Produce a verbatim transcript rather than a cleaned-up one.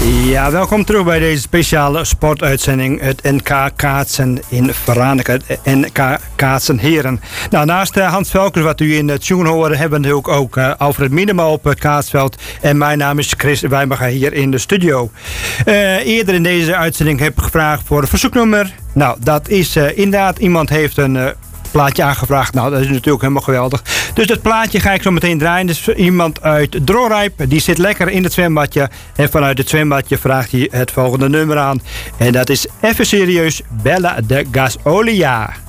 Ja, welkom terug bij deze speciale sportuitzending. Het N K kaatsen in Franeker. Het N K kaatsen heren. Nou, naast uh, Hans Velkers, wat u in de tune hoorde, hebben we natuurlijk ook uh, Alfred Minema op het kaatsveld. En mijn naam is Chris Wijnberga hier in de studio. Uh, eerder in deze uitzending heb ik gevraagd voor een verzoeknummer. Nou, dat is uh, inderdaad, iemand heeft een... Uh, plaatje aangevraagd. Nou, dat is natuurlijk helemaal geweldig. Dus dat plaatje ga ik zo meteen draaien. Dus iemand uit Drorijp, die zit lekker in het zwembadje. En vanuit het zwembadje vraagt hij het volgende nummer aan. En dat is even serieus, Bella de Gasolia.